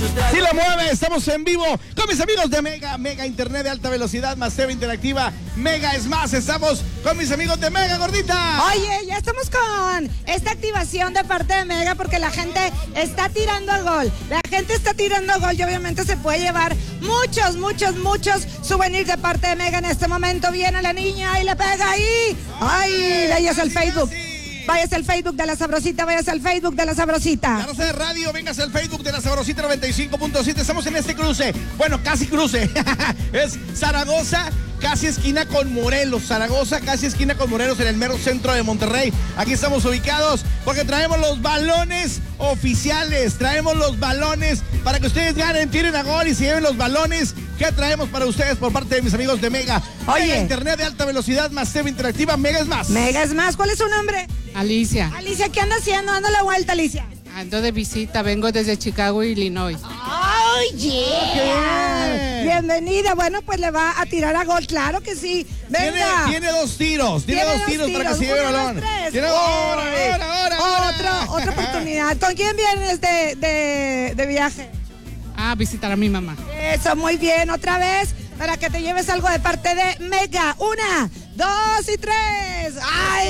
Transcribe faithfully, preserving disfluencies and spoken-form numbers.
Si la mueve, estamos en vivo con mis amigos de Mega, Mega Internet de alta velocidad, más T V interactiva, Mega es más, estamos con mis amigos de Mega, gordita. Oye, ya estamos con esta activación de parte de Mega porque la gente está tirando el gol. La gente está tirando el gol y obviamente se puede llevar muchos, muchos, muchos souvenirs de parte de Mega. En este momento viene la niña y le pega ahí. Ay, váyase al Facebook. Váyase al Facebook de La Sabrosita, váyase al Facebook de La Sabrosita. Ya no sé de radio, véngase al Facebook de La Sabrosita noventa y cinco punto siete. Estamos en este cruce, bueno, casi cruce. Es Zaragoza, casi esquina con Morelos. Zaragoza, casi esquina con Morelos, en el mero centro de Monterrey. Aquí estamos ubicados porque traemos los balones oficiales. Traemos los balones para que ustedes ganen, tiren a gol y se lleven los balones que traemos para ustedes por parte de mis amigos de Mega. Oye. Mega Internet de alta velocidad, más T V interactiva, Mega es más. Mega es más, ¿cuál es su nombre? Alicia. Alicia, ¿qué anda haciendo? Anda la vuelta, Alicia. Ando de visita, vengo desde Chicago, Illinois. ¡Ay, yeah! Bienvenida. Bueno, pues le va a tirar a gol, claro que sí. Tiene, Venga. tiene dos tiros, tiene, dos tiros, para que se lleve el Uno, balón. dos, tres. Tiene ahora, ahora, ahora, ahora. Otro, otra oportunidad. ¿Con quién vienes de, de, de viaje? Ah, visitar a mi mamá. Eso, muy bien. Otra vez, para que te lleves algo de parte de Mega. Una, dos y tres. ¡Ay!